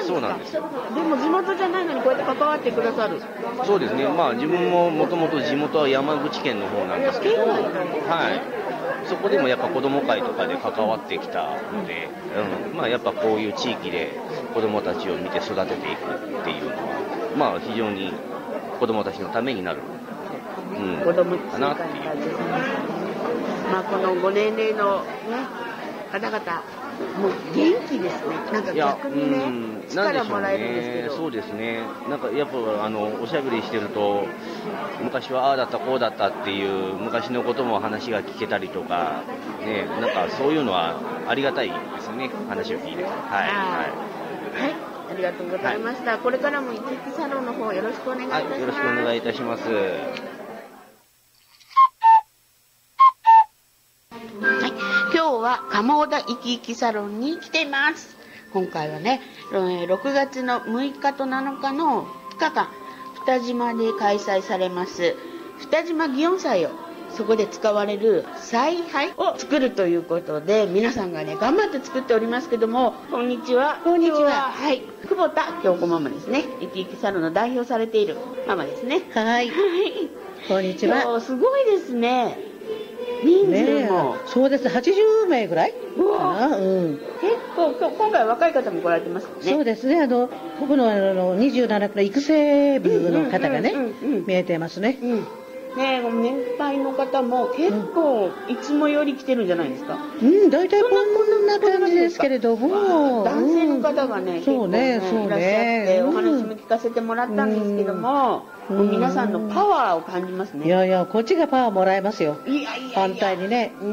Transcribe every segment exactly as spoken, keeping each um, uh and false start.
そうなんです。 でも地元じゃないのにこうやって関わってくださる。 そうですね。まあ自分ももともと地元は山口県の方なんですけど、はい。そこでもやっぱ子ども会とかで関わってきたので、うん、まあやっぱこういう地域で子どもたちを見て育てていくっていうのは、まあ非常に子どもたちのためになる、うん、 子どもかなっていう。 まあこのご年齢のね方々もう元気ですね。なんか逆にね、力もらえるんですけど。 そうですね。なんかやっぱあのおしゃべりしてると、昔はああだったこうだったっていう昔のことも話が聞けたりとか、ね、なんかそういうのはありがたいですね。話を聞いて。はい。はい。 はい。ありがとうございました。はい、これからも生き生きサロンの方よろしくお願いいたします。はい、 よろしくお願いいたします。 今日は鴨田生き生きサロンに来ています。今回はね、ろくがつのむいかとなのかのふつかかん、二島で開催されます二島祇園祭を、そこで使われる采配を作るということで、皆さんがね頑張って作っておりますけども、こんにちは。 こんにちは。 はい、久保田京子ママですね。生き生きサロンの代表されているママですね。 はい。こんにちは。 すごいですね。人数も、 ね、そうです。はちじゅうめいぐらいかな、うん、 結構今回若い方も来られてますね。 そうですね。あの僕のあのにじゅうなな区の育成部の方がね見えてますね。 うんね、年配の方も結構いつもより来てるんじゃないですか。 うん、大体こんな感じですけれども、 男性の方がね、結構ねいらっしゃってお話も聞かせてもらったんですけども、もう皆さんのパワーを感じますね。 いやいや、こっちがパワーもらえますよ。 いやいやいや、 反対にね。 うん、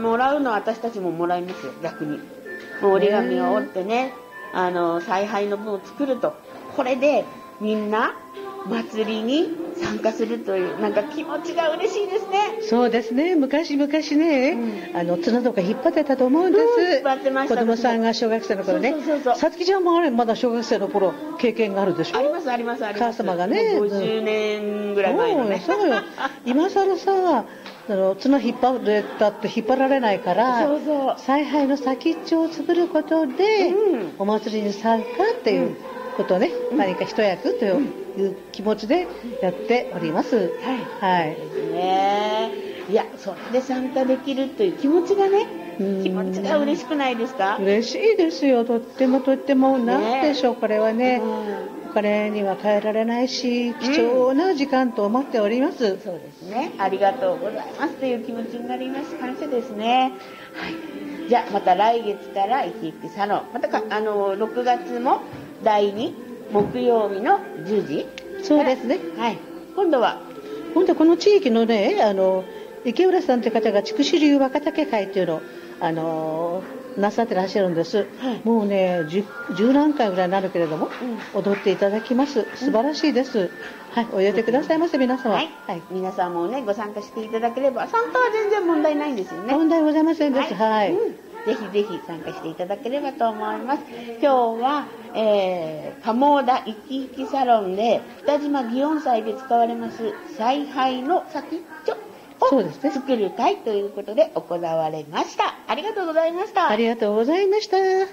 もらうのは私たちももらいますよ、逆に。もう折り紙を折ってね、あの采配の分を作ると、これでみんな祭りに参加するという、なんか気持ちが嬉しいですね。 そうですね。昔々ね、うん、あの綱とか引っ張ってたと思うんです。うん、 引っ張ってました。 子供さんが小学生の頃ね。さつきちゃんもあれまだ小学生の頃経験があるでしょ。 ありますありますあります。 母様がね。 ごじゅうねんぐらい前のね。 そうよ。今更さ、あの綱引っ張れたって引っ張られないから、 そうそう、 采配の先っちょを作ることで、うん、お祭りに参加っていうことをね、うん、何か一役という気持ちでやっております。はい。はい。 ですね。いや、それで参加できるという気持ちがね、気持ちが嬉しくないですか？ 嬉しいですよ。とってもとっても、なんでしょう、これはね、お金には変えられないし、貴重な時間と思っております。 うん、そうですね。ありがとうございますという気持ちになります。感謝ですね。はい。じゃあまた来月から生き生きサロン、またかあのろくがつもだいに木曜日のじゅうじ。 そうですね。 はい。今度は今度この地域のね、あの池浦さんという方が筑紫流若竹会というのをあのなさってらっしゃるんです。はい、もうね十何回ぐらいになるけれども、うん、踊っていただきます。素晴らしいです。うん、はい、お寄せくださいませ、皆様。はい、 はい、皆さんもねご参加していただければ、参加は全然問題ないんですよね。 問題ございませんです。はい。はい、うん、 ぜひぜひ参加していただければと思います。今日は、えー、鴨田生き生きサロンで二島祇園祭で使われます采配の先っちょを作る会ということで行われました。ありがとうございました。 ありがとうございました。